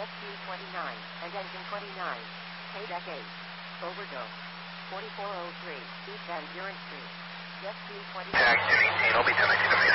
SQ-29 and engine 29. Payback 8. Overdose. 4403 East Van Buren Street. SQ-29. Jack 18, I'll be 10